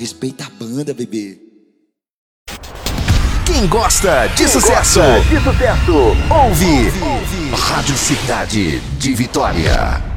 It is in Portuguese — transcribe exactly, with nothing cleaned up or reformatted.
Respeita a banda, bebê. Quem gosta de Quem sucesso, gosta de sucesso, ouve, ouve. Rádio Cidade de Vitória.